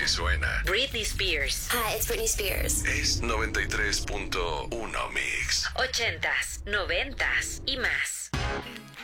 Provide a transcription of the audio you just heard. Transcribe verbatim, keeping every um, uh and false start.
que suena. Britney Spears. Hi, it's Britney Spears. Es noventa y tres punto uno Mix. Ochentas, noventas y más.